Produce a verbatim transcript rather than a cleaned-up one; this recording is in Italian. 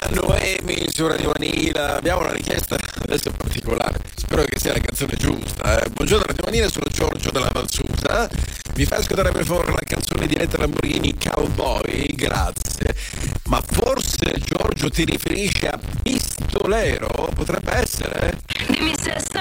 Noemi su Radio Vanilla. Abbiamo una richiesta adesso particolare, spero che sia la canzone giusta. Eh. Buongiorno Radio Vanilla, sono Giorgio della Valsusa. Mi fai ascoltare per favore la canzone di Diretta Lamborghini Cowboy? Grazie. Ma forse Giorgio ti riferisce a Pistolero? Potrebbe essere? Dimmi se